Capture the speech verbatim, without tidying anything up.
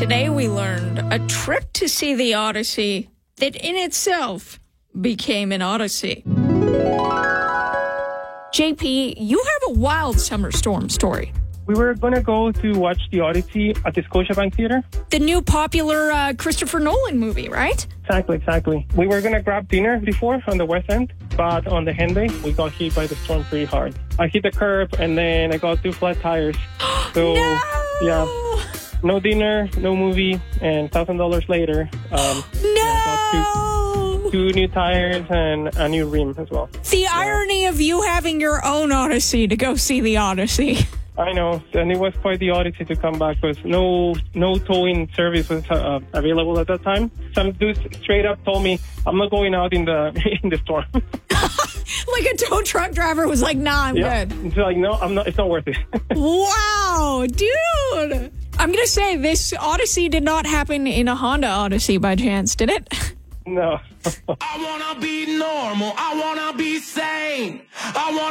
Today we learned a trip to see the Odyssey that in itself became an odyssey. J P, you have a wild summer storm story. We were going to go to watch the Odyssey at the Scotiabank Theater. The new popular uh, Christopher Nolan movie, right? Exactly, exactly. We were going to grab dinner before on the West End, but on the Henday, we got hit by the storm pretty hard. I hit the curb, and then I got two flat tires. So, no! yeah, no dinner, no movie, and one thousand dollars later, um, no! yeah, I got two, two new tires and a new rim as well. The yeah. irony of you having your own Odyssey to go see the Odyssey. I know, and it was quite the odyssey to come back because no no towing service was uh, available at that time. Some dude straight up told me, I'm not going out in the in the storm. Like a tow truck driver was like, nah, I'm yeah. good. It's like, no, I'm not. It's not worth it. Wow, dude. I'm going to say this Odyssey did not happen in a Honda Odyssey by chance, did it? No. I want to be normal. I want to be sane. I want